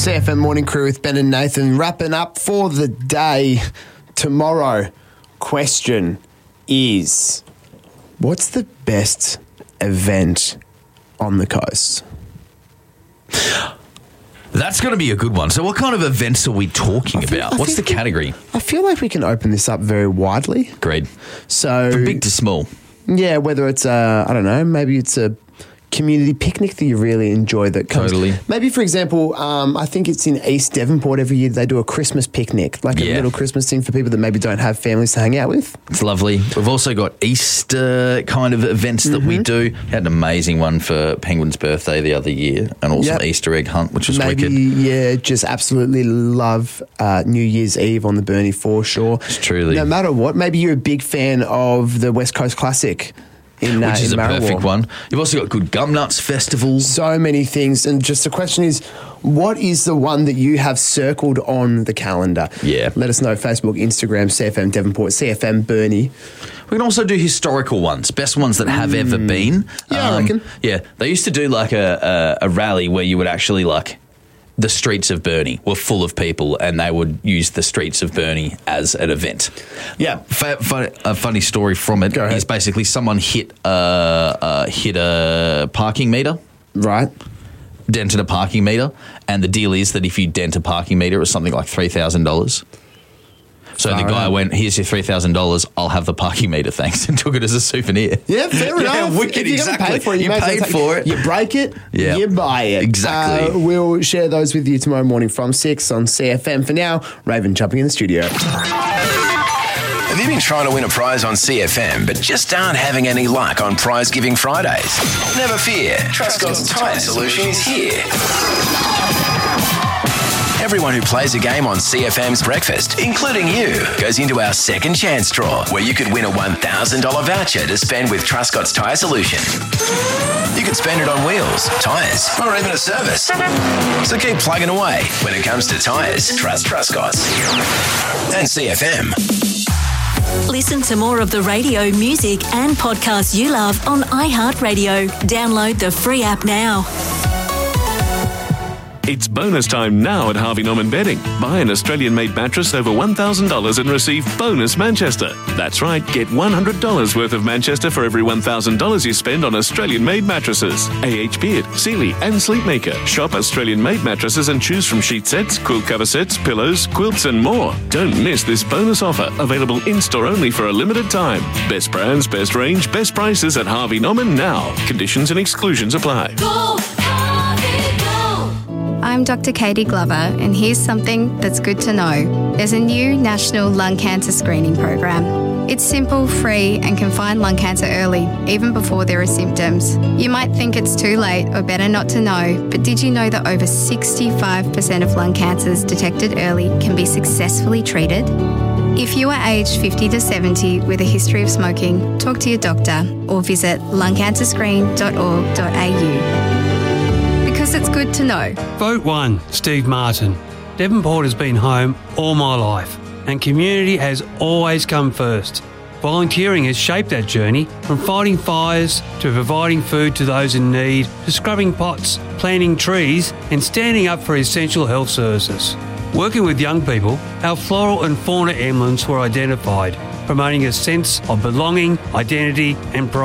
CFM Morning Crew with Ben and Nathan wrapping up for the day. Tomorrow, question is, what's the best event on the coast? That's going to be a good one. So what kind of events are we talking about? What's the category? I feel like we can open this up very widely. Agreed. So From big to small. Yeah, whether it's I don't know, maybe it's a community picnic that you really enjoy that comes. Totally. Maybe, for example, I think it's in East Devonport every year they do a Christmas picnic, like a little Christmas thing for people that maybe don't have families to hang out with. It's lovely. We've also got Easter kind of events that we do. We had an amazing one for Penguin's birthday the other year, an awesome Easter egg hunt, which was wicked. Yeah, just absolutely love New Year's Eve on the Burnie foreshore. It's truly. No matter what, maybe you're a big fan of the West Coast Classic. Which is a Marriwal. perfect one. You've also got good Gumnuts festivals. So many things. And just the question is, what is the one that you have circled on the calendar? Yeah. Let us know. Facebook, Instagram, CFM Devonport, CFM Burnie. We can also do historical ones, best ones that have ever been. Yeah, I reckon. Yeah, they used to do like a rally where you would actually like the streets of Burnie were full of people and they would use the streets of Burnie as an event. Yeah, a funny story from it is basically someone hit a parking meter. Right. Dented a parking meter, and the deal is that if you dent a parking meter, it was something like $3,000. So the guy went, here's your $3,000, I'll have the parking meter, thanks, and took it as a souvenir. Yeah, fair enough. Yeah, wicked, if you're exactly. Pay for it, you paid for it. You break it, Yeah. you buy it. Exactly. We'll share those with you tomorrow morning from 6 on CFM. For now, Raven jumping in the studio. Have you been trying to win a prize on CFM but just aren't having any luck on Prize Giving Fridays? Never fear, Trustcott's Tyre Solution is here. Everyone who plays a game on CFM's Breakfast, including you, goes into our second chance draw where you could win a $1,000 voucher to spend with Trustcott's Tyre Solution. You could spend it on wheels, tyres, or even a service. So keep plugging away. When it comes to tyres, trust Trustcott's. And CFM. Listen to more of the radio, music and podcasts you love on iHeartRadio. Download the free app now. It's bonus time now at Harvey Norman Bedding. Buy an Australian-made mattress over $1,000 and receive bonus Manchester. That's right, get $100 worth of Manchester for every $1,000 you spend on Australian-made mattresses. AH Beard, Sealy and Sleepmaker. Shop Australian-made mattresses and choose from sheet sets, quilt cover sets, pillows, quilts and more. Don't miss this bonus offer, available in-store only for a limited time. Best brands, best range, best prices at Harvey Norman now. Conditions and exclusions apply. I'm Dr. Katie Glover, and here's something that's good to know. There's a new national lung cancer screening program. It's simple, free, and can find lung cancer early, even before there are symptoms. You might think it's too late or better not to know, but did you know that over 65% of lung cancers detected early can be successfully treated? If you are aged 50 to 70 with a history of smoking, talk to your doctor or visit lungcancerscreen.org.au. Because it's good to know. Vote 1, Steve Martin. Devonport has been home all my life, and community has always come first. Volunteering has shaped that journey, from fighting fires to providing food to those in need, to scrubbing pots, planting trees and standing up for essential health services. Working with young people, our floral and fauna emblems were identified, promoting a sense of belonging, identity and pride.